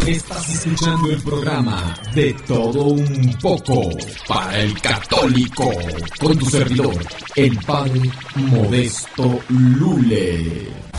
Estás escuchando el programa De Todo Un Poco para el Católico, con tu servidor, el padre Modesto Lule.